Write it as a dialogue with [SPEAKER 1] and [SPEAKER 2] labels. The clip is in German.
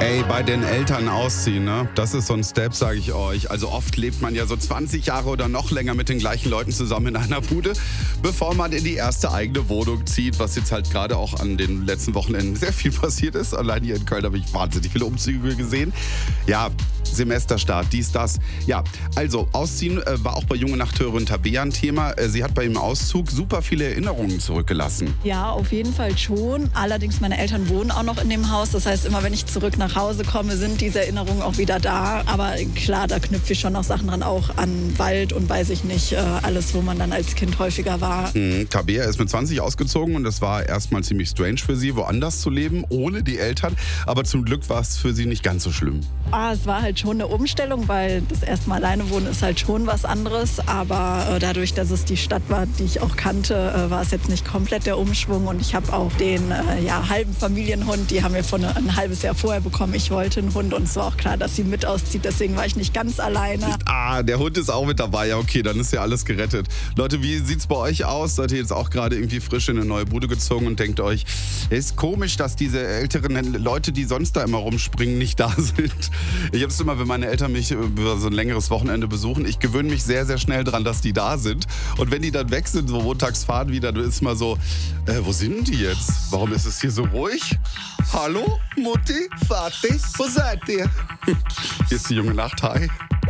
[SPEAKER 1] Ey, bei den Eltern ausziehen, ne? Das ist so ein Step, sage ich euch. Also oft lebt man ja so 20 Jahre oder noch länger mit den gleichen Leuten zusammen in einer Bude, bevor man in die erste eigene Wohnung zieht, was jetzt halt gerade auch an den letzten Wochenenden sehr viel passiert ist. Allein hier in Köln habe ich wahnsinnig viele Umzüge gesehen. Ja, Semesterstart, dies, das. Ja, also ausziehen war auch bei junge Nachthörerin Tabea ein Thema. Sie hat bei ihrem Auszug super viele Erinnerungen zurückgelassen.
[SPEAKER 2] Ja, auf jeden Fall schon. Allerdings, meine Eltern wohnen auch noch in dem Haus. Das heißt, immer wenn ich zurück nach Hause komme, sind diese Erinnerungen auch wieder da. Aber klar, da knüpfe ich schon noch Sachen dran, auch an Wald und weiß ich nicht, alles, wo man dann als Kind häufiger war.
[SPEAKER 1] Tabea ist mit 20 ausgezogen und das war erstmal ziemlich strange für sie, woanders zu leben, ohne die Eltern. Aber zum Glück war es für sie nicht ganz so schlimm.
[SPEAKER 2] Es war halt schon eine Umstellung, weil das erste Mal alleine wohnen ist halt schon was anderes. Aber dadurch, dass es die Stadt war, die ich auch kannte, war es jetzt nicht komplett der Umschwung. Und ich habe auch den halben Familienhund, die haben wir von ein halbes Jahr vorher bekommen. Ich wollte einen Hund und es war auch klar, dass sie mit auszieht. Deswegen war ich nicht ganz alleine.
[SPEAKER 1] Der Hund ist auch mit dabei. Ja, okay, dann ist ja alles gerettet. Leute, wie sieht's bei euch aus? Seid ihr jetzt auch gerade irgendwie frisch in eine neue Bude gezogen und denkt euch, es ist komisch, dass diese älteren Leute, die sonst da immer rumspringen, nicht da sind? Ich habe es immer, wenn meine Eltern mich über so ein längeres Wochenende besuchen, ich gewöhne mich sehr, sehr schnell dran, dass die da sind. Und wenn die dann weg sind, so montags fahren wieder, dann ist mal so, wo sind die jetzt? Warum ist es hier so ruhig? Hallo, Mutti, Vati, wo seid ihr? Hier ist die junge Nacht, hi.